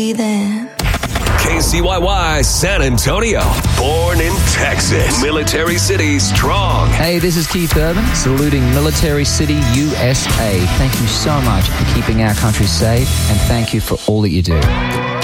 Then. KCYY San Antonio. Born in Texas. Military City strong. Hey, this is Keith Urban, saluting Military City, USA. Thank you so much for keeping our country safe, and thank you for all that you do.